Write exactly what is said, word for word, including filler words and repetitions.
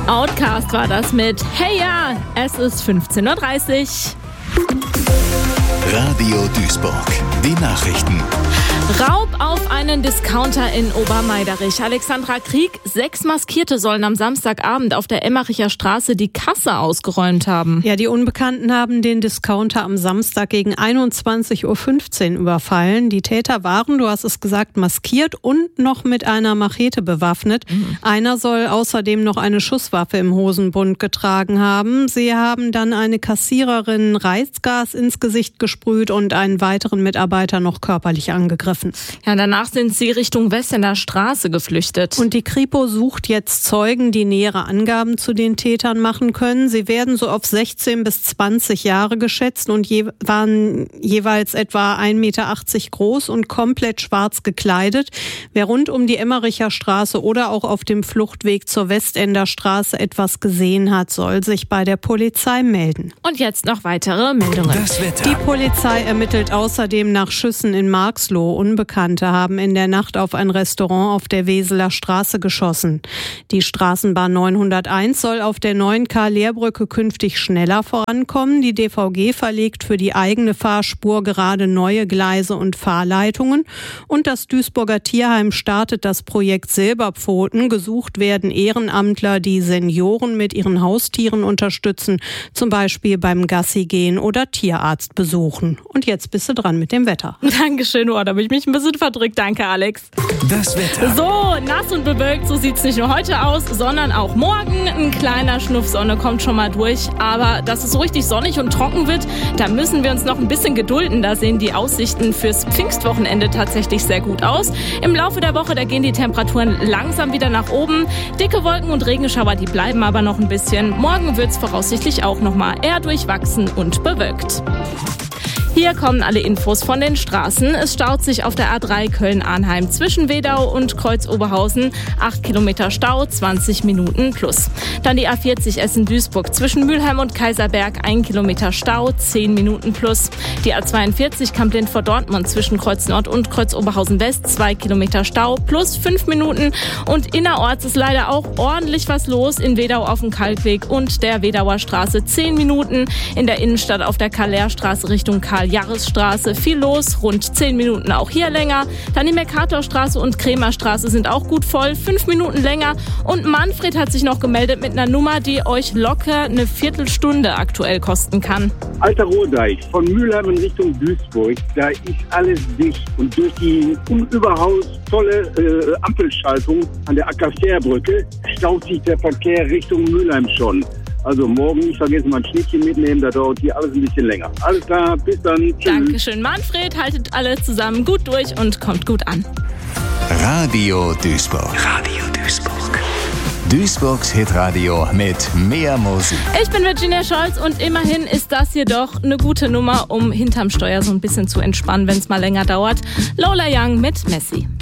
Outcast war das mit Hey ja, es ist fünfzehn Uhr dreißig. Radio Duisburg, die Nachrichten. Raub auf einen Discounter in Obermeiderich. Alexandra Krieg, sechs Maskierte sollen am Samstagabend auf der Emmericher Straße die Kasse ausgeräumt haben. Ja, die Unbekannten haben den Discounter am Samstag gegen einundzwanzig Uhr fünfzehn überfallen. Die Täter waren, du hast es gesagt, maskiert und noch mit einer Machete bewaffnet. Mhm. Einer soll außerdem noch eine Schusswaffe im Hosenbund getragen haben. Sie haben dann eine Kassiererin Reizgas ins Gesicht gesprüht und einen weiteren Mitarbeiter noch körperlich angegriffen. Ja, danach sind sie Richtung Wessener Straße geflüchtet. Und die Kripo sucht jetzt Zeugen, die nähere Angaben zu den Tätern machen können. Sie werden so auf sechzehn bis zwanzig Jahre geschätzt und je, waren jeweils etwa ein Meter achtzig groß und komplett schwarz gekleidet. Wer rund um die Emmericher Straße oder auch auf dem Fluchtweg zur Westender Straße etwas gesehen hat, soll sich bei der Polizei melden. Und jetzt noch weitere Meldungen. Das Wetter. Die Polizei ermittelt außerdem nach Schüssen in Marxloh. Unbekannte haben in der Nacht auf ein Restaurant auf der Weseler Straße geschossen. Die Straßenbahn neunhunderteins soll auf der neun K-Lehrbrücke künftig schneller vorankommen. Die D V G verlegt für die eigene Fahrspur gerade neue Gleise und Fahrleitungen. Und das Duisburger Tierheim startet das Projekt Silberpfoten. Gesucht werden Ehrenamtler, die Senioren mit ihren Haustieren unterstützen, zum Beispiel beim Gassigehen oder Tierarzt besuchen. Und jetzt bist du dran mit dem Wetter. Dankeschön, oh, da bin ich mich ein bisschen verdrückt. Danke, Alex. Das Wetter. So, nass und bewölkt, so sieht es nicht nur heute aus, sondern auch morgen. Ein kleiner Schnuff Sonne kommt schon mal durch. Aber dass es so richtig sonnig und trocken wird, da müssen wir uns noch ein bisschen gedulden. Da sehen die Aussichten fürs Pfingstwochenende tatsächlich sehr gut aus. Im Laufe der Woche, da gehen die Temperaturen langsam wieder nach oben. Dicke Wolken und Regenschauer, die bleiben aber noch ein bisschen. Morgen wird es voraussichtlich auch noch mal eher durchwachsen und bewölkt. Hier kommen alle Infos von den Straßen. Es staut sich auf der A drei Köln-Arnheim zwischen Wedau und Kreuz-Oberhausen. acht Kilometer Stau, zwanzig Minuten plus. Dann die A vierzig Essen-Duisburg zwischen Mülheim und Kaiserberg. ein Kilometer Stau, zehn Minuten plus. Die A zweiundvierzig Kamp-Lindfort-Dortmund zwischen Kreuz Nord und Kreuz-Oberhausen West. zwei Kilometer Stau plus fünf Minuten. Und innerorts ist leider auch ordentlich was los. In Wedau auf dem Kalkweg und der Wedauer Straße zehn Minuten. In der Innenstadt auf der Karl-Lehr-Straße Richtung Karl Jahresstraße viel los, rund zehn Minuten auch hier länger. Dann die Mercatorstraße und Krämerstraße sind auch gut voll, fünf Minuten länger. Und Manfred hat sich noch gemeldet mit einer Nummer, die euch locker eine Viertelstunde aktuell kosten kann. Alter Rohdeich, von Mülheim in Richtung Duisburg, da ist alles dicht. Und durch die unüberhaus tolle äh, Ampelschaltung an der Acker-Fährbrücke staut sich der Verkehr Richtung Mülheim schon. Also morgen nicht vergessen, mal ein Schnittchen mitnehmen, da dauert hier alles ein bisschen länger. Alles klar, bis dann. Tschüss. Dankeschön, Manfred. Haltet alle zusammen gut durch und kommt gut an. Radio Duisburg. Radio Duisburg. Duisburgs Hitradio mit mehr Musik. Ich bin Virginia Scholz und immerhin ist das hier doch eine gute Nummer, um hinterm Steuer so ein bisschen zu entspannen, wenn es mal länger dauert. Lola Young mit Messi.